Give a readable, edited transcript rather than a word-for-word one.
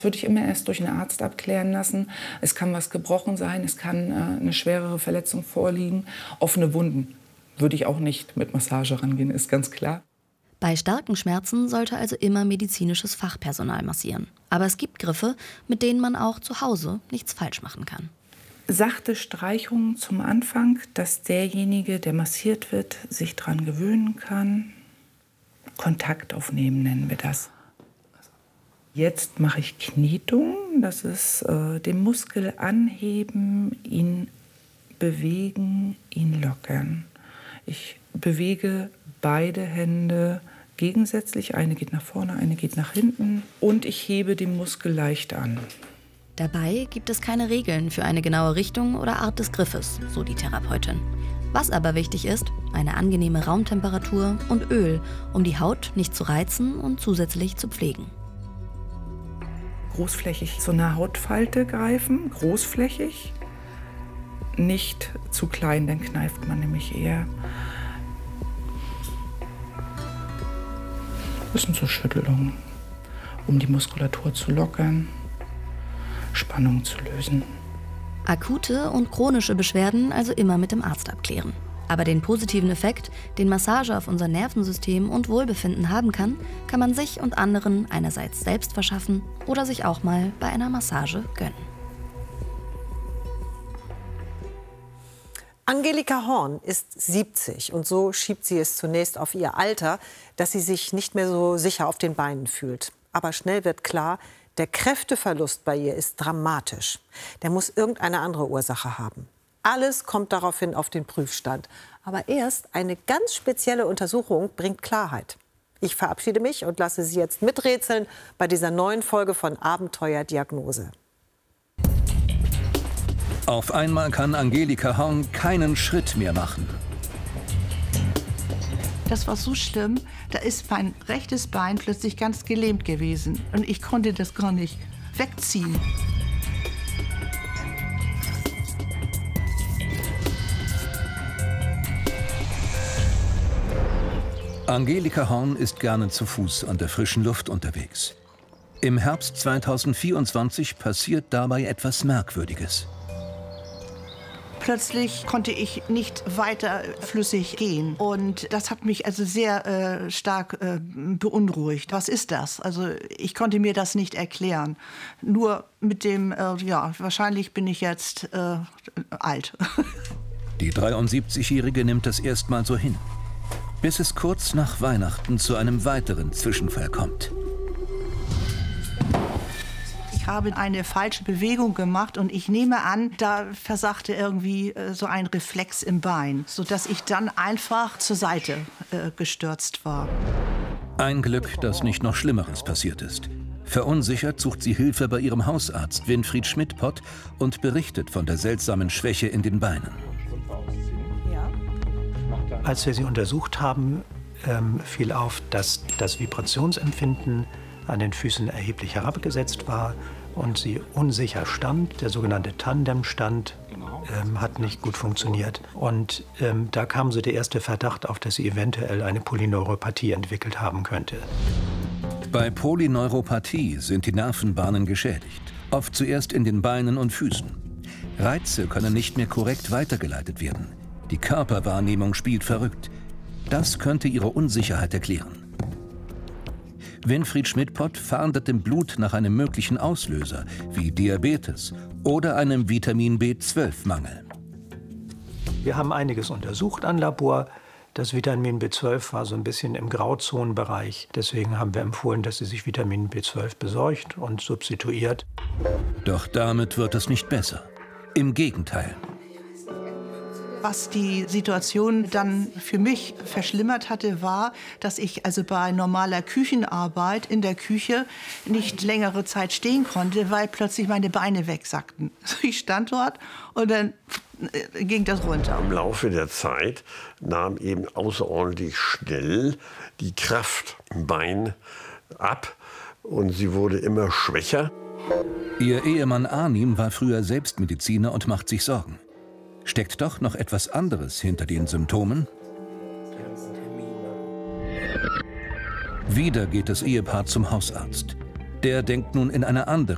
Würde ich immer erst durch einen Arzt abklären lassen. Es kann was gebrochen sein, es kann eine schwerere Verletzung vorliegen. Offene Wunden würde ich auch nicht mit Massage rangehen, ist ganz klar. Bei starken Schmerzen sollte also immer medizinisches Fachpersonal massieren. Aber es gibt Griffe, mit denen man auch zu Hause nichts falsch machen kann. Sachte Streichungen zum Anfang, dass derjenige, der massiert wird, sich daran gewöhnen kann. Kontakt aufnehmen nennen wir das. Jetzt mache ich Knietung, das ist den Muskel anheben, ihn bewegen, ihn lockern. Ich bewege beide Hände gegensätzlich, eine geht nach vorne, eine geht nach hinten und ich hebe den Muskel leicht an. Dabei gibt es keine Regeln für eine genaue Richtung oder Art des Griffes, so die Therapeutin. Was aber wichtig ist, eine angenehme Raumtemperatur und Öl, um die Haut nicht zu reizen und zusätzlich zu pflegen. Großflächig zu einer Hautfalte greifen, großflächig, nicht zu klein, dann kneift man nämlich eher. Das sind so Schüttelungen, um die Muskulatur zu lockern, Spannung zu lösen. Akute und chronische Beschwerden also immer mit dem Arzt abklären. Aber den positiven Effekt, den Massage auf unser Nervensystem und Wohlbefinden haben kann, kann man sich und anderen einerseits selbst verschaffen oder sich auch mal bei einer Massage gönnen. Angelika Horn ist 70 und so schiebt sie es zunächst auf ihr Alter, dass sie sich nicht mehr so sicher auf den Beinen fühlt. Aber schnell wird klar, der Kräfteverlust bei ihr ist dramatisch. Der muss irgendeine andere Ursache haben. Alles kommt daraufhin auf den Prüfstand. Aber erst eine ganz spezielle Untersuchung bringt Klarheit. Ich verabschiede mich und lasse Sie jetzt miträtseln bei dieser neuen Folge von Abenteuer Diagnose. Auf einmal kann Angelika Horn keinen Schritt mehr machen. Das war so schlimm, da ist mein rechtes Bein plötzlich ganz gelähmt gewesen. Und ich konnte das gar nicht wegziehen. Angelika Horn ist gerne zu Fuß an der frischen Luft unterwegs. Im Herbst 2024 passiert dabei etwas Merkwürdiges. Plötzlich konnte ich nicht weiter flüssig gehen. Und das hat mich also sehr stark beunruhigt. Was ist das? Also ich konnte mir das nicht erklären. Nur mit dem, ja, wahrscheinlich bin ich jetzt alt. Die 73-Jährige nimmt das erstmal so hin, bis es kurz nach Weihnachten zu einem weiteren Zwischenfall kommt. Ich habe eine falsche Bewegung gemacht und ich nehme an, da versagte irgendwie so ein Reflex im Bein, sodass ich dann einfach zur Seite gestürzt war. Ein Glück, dass nicht noch Schlimmeres passiert ist. Verunsichert sucht sie Hilfe bei ihrem Hausarzt Winfried Schmidt-Pott und berichtet von der seltsamen Schwäche in den Beinen. Als wir sie untersucht haben, fiel auf, dass das Vibrationsempfinden an den Füßen erheblich herabgesetzt war und sie unsicher stand. Der sogenannte Tandemstand hat nicht gut funktioniert. Und da kam so der erste Verdacht auf, dass sie eventuell eine Polyneuropathie entwickelt haben könnte. Bei Polyneuropathie sind die Nervenbahnen geschädigt, oft zuerst in den Beinen und Füßen. Reize können nicht mehr korrekt weitergeleitet werden. Die Körperwahrnehmung spielt verrückt. Das könnte ihre Unsicherheit erklären. Winfried Schmidt-Pott fahndet im Blut nach einem möglichen Auslöser, wie Diabetes oder einem Vitamin B12-Mangel. Wir haben einiges untersucht an Labor. Das Vitamin B12 war so ein bisschen im Grauzonenbereich. Deswegen haben wir empfohlen, dass sie sich Vitamin B12 besorgt und substituiert. Doch damit wird es nicht besser. Im Gegenteil. Was die Situation dann für mich verschlimmert hatte, war, dass ich also bei normaler Küchenarbeit in der Küche nicht längere Zeit stehen konnte, weil plötzlich meine Beine wegsackten. Ich stand dort und dann ging das runter. Im Laufe der Zeit nahm eben außerordentlich schnell die Kraft im Bein ab und sie wurde immer schwächer. Ihr Ehemann Arnim war früher Selbstmediziner und macht sich Sorgen. Steckt doch noch etwas anderes hinter den Symptomen? Wieder geht das Ehepaar zum Hausarzt. Der denkt nun in eine andere